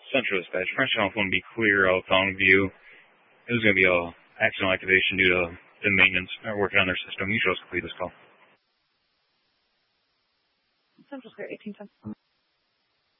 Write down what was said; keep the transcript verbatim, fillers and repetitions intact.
Central Dispatch. French telephone be clear out phone view. It was going to be a accidental activation due to the maintenance uh, working on their system. You should also complete this call. Central Square eighteen ten.